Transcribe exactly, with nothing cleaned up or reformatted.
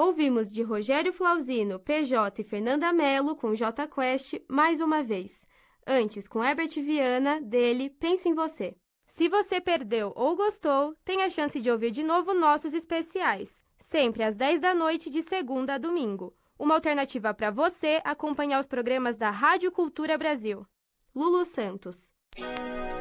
Ouvimos de Rogério Flauzino, P J e Fernanda Mello com J Quest mais uma vez. Antes, com Herbert Viana, dele Penso em Você. Se você perdeu ou gostou, tem a chance de ouvir de novo nossos especiais, sempre às dez da noite de segunda a domingo. Uma alternativa para você acompanhar os programas da Rádio Cultura Brasil. Lulu Santos.